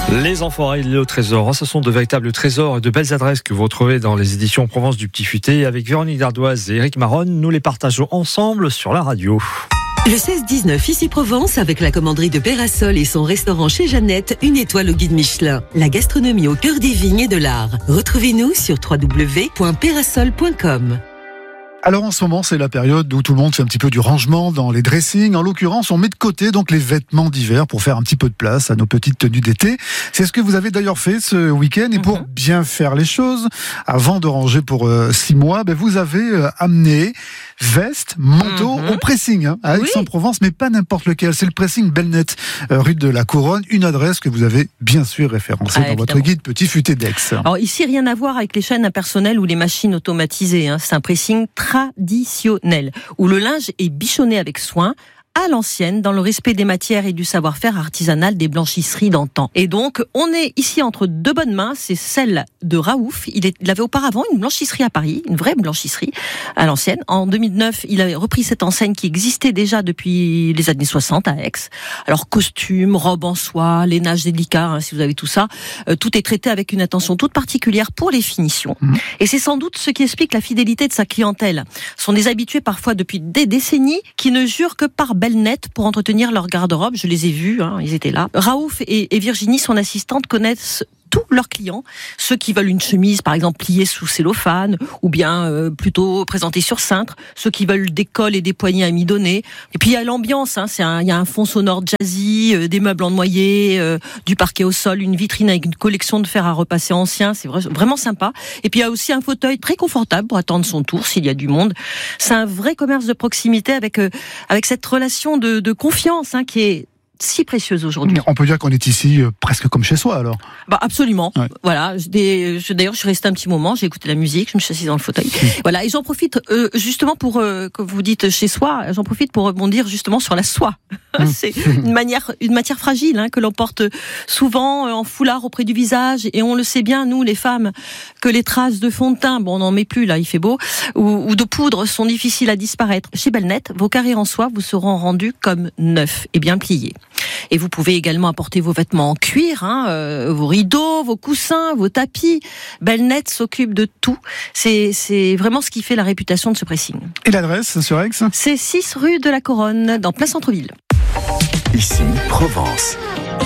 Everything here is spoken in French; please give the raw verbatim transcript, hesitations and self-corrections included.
Les Enfoirés et au trésor, ce sont de véritables trésors et de belles adresses que vous retrouvez dans les éditions Provence du Petit Futé. Avec Véronique Dardoise et Eric Maronne, nous les partageons ensemble sur la radio. Le seize dix-neuf, ici Provence, avec la commanderie de Pérasol et son restaurant chez Jeannette, une étoile au guide Michelin. La gastronomie au cœur des vignes et de l'art. Retrouvez-nous sur w w w point pérasol point com. Alors en ce moment, c'est la période où tout le monde fait un petit peu du rangement dans les dressings. En l'occurrence, on met de côté donc les vêtements d'hiver pour faire un petit peu de place à nos petites tenues d'été. C'est ce que vous avez d'ailleurs fait ce week-end. Et pour bien faire les choses, avant de ranger pour euh, six mois, ben vous avez euh, amené veste, manteau mm-hmm. au pressing hein, à Aix-en-Provence, mais pas n'importe lequel. C'est le pressing Belnet, euh, rue de la Couronne, une adresse que vous avez bien sûr référencée ah, dans votre guide Petit Futé d'Aix. Alors ici, rien à voir avec les chaînes impersonnelles ou les machines automatisées. Hein. C'est un pressing traditionnel, où le linge est bichonné avec soin, à l'ancienne, dans le respect des matières et du savoir-faire artisanal des blanchisseries d'antan. Et donc, on est ici entre deux bonnes mains, c'est celle de Raouf. Il, est, il avait auparavant une blanchisserie à Paris, une vraie blanchisserie à l'ancienne. En deux mille neuf, il avait repris cette enseigne qui existait déjà depuis les années soixante à Aix. Alors, costumes, robes en soie, lainage délicat, hein, si vous avez tout ça, euh, tout est traité avec une attention toute particulière pour les finitions. Mmh. Et c'est sans doute ce qui explique la fidélité de sa clientèle. Ce sont des habitués parfois depuis des décennies qui ne jurent que par Belnet pour entretenir leur garde-robe. Je les ai vus, hein, ils étaient là. Raouf et, et Virginie, son assistante, connaissent tous leurs clients, ceux qui veulent une chemise par exemple pliée sous cellophane ou bien euh, plutôt présentée sur cintre, ceux qui veulent des cols et des poignées amidonnées. Et puis il y a l'ambiance, hein, c'est un, il y a un fond sonore jazzy, euh, des meubles en noyer, euh, du parquet au sol, une vitrine avec une collection de fer à repasser anciens, c'est vrai, vraiment sympa. Et puis il y a aussi un fauteuil très confortable pour attendre son tour s'il y a du monde. C'est un vrai commerce de proximité avec euh, avec cette relation de, de confiance hein, qui est si précieuse aujourd'hui. On peut dire qu'on est ici euh, presque comme chez soi alors. Bah absolument. Ouais. Voilà. Des, je, d'ailleurs, je suis restée un petit moment. J'ai écouté la musique. Je me suis assise dans le fauteuil. Mmh. Voilà. Et j'en profite euh, justement pour euh, que vous dites chez soi. J'en profite pour rebondir justement sur la soie. Mmh. C'est une manière, une matière fragile hein, que l'on porte souvent en foulard auprès du visage. Et on le sait bien, nous les femmes, que les traces de fond de teint, bon, on n'en met plus là, il fait beau, ou, ou de poudre sont difficiles à disparaître. Chez Belnet, vos carrés en soie vous seront rendus comme neufs et bien pliés. Et vous pouvez également apporter vos vêtements en cuir, hein, euh, vos rideaux, vos coussins, vos tapis. Belnet s'occupe de tout. C'est, c'est vraiment ce qui fait la réputation de ce pressing. Et l'adresse sur Aix ? C'est six rue de la Couronne, dans plein centre-ville. Ici, Provence.